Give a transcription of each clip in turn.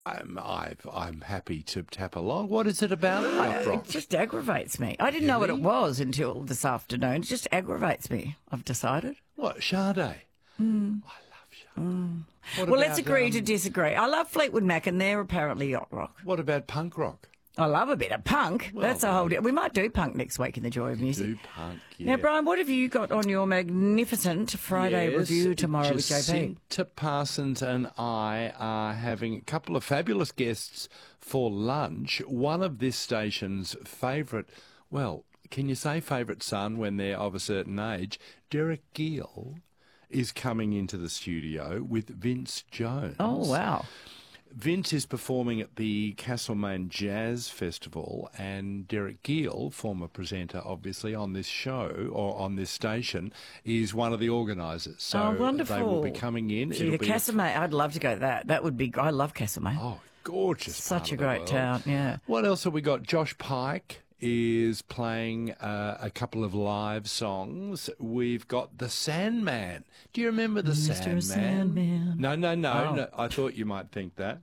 I'm happy to tap along. What is it about yacht rock? It just aggravates me. I didn't know what it was until this afternoon. It just aggravates me, I've decided. What, Sade? I love Sade. Well, let's agree to disagree. I love Fleetwood Mac and they're apparently yacht rock. What about punk rock? I love a bit of punk. Well, that's a whole deal. We might do punk next week in the Joy of Music. Do punk, yeah. Now, Brian, what have you got on your magnificent Friday review tomorrow with JP? Jacinta Parsons and I are having a couple of fabulous guests for lunch. One of this station's favourite, well, can you say favourite son when they're of a certain age? Derek Gill is coming into the studio with Vince Jones. Oh, wow. Vince is performing at the Castlemaine Jazz Festival, and Derek Gill, former presenter obviously on this show or on this station, is one of the organisers. So wonderful. They will be coming in. Gee, the Castlemaine, I'd love to go to that. That would be, I love Castlemaine. Oh, gorgeous. Such a great town, yeah. What else have we got? Josh Pike is playing a couple of live songs. We've got The Sandman. Do you remember The Sandman? Sandman. No. I thought you might think that.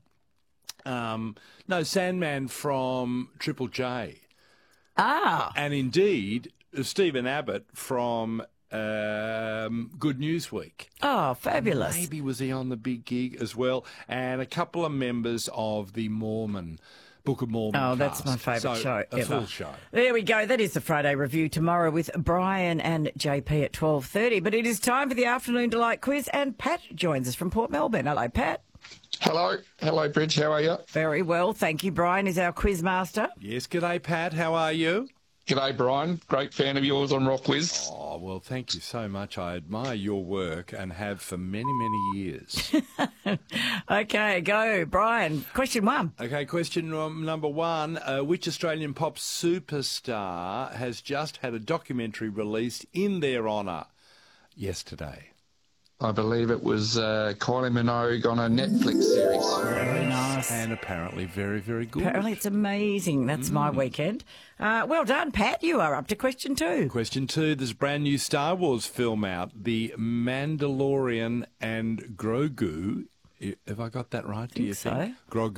No, Sandman from Triple J. Ah. And indeed, Stephen Abbott from Good News Week. Oh, fabulous. Maybe was he on the big gig as well? And a couple of members of the Book of Mormon Oh, cast. that's my favourite show a ever. full show. There we go. That is the Friday Review tomorrow with Brian and JP at 12:30. But it is time for the Afternoon Delight quiz, and Pat joins us from Port Melbourne. Hello, Pat. Hello, Bridge. How are you? Very well, thank you. Brian is our quiz master. Yes, g'day, Pat. How are you? G'day, Brian. Great fan of yours on Rock Quiz. Oh, well, thank you so much. I admire your work and have for many, many years. Okay, go, Brian. Question one. Okay, question number one. Which Australian pop superstar has just had a documentary released in their honour yesterday? I believe it was Kylie Minogue on a Netflix series. Very nice. And apparently very, very good. Apparently it's amazing. That's my weekend. Well done, Pat. You are up to question two. Question two. There's a brand new Star Wars film out, The Mandalorian and Grogu. Have I got that right? Do you think? So. Grogu.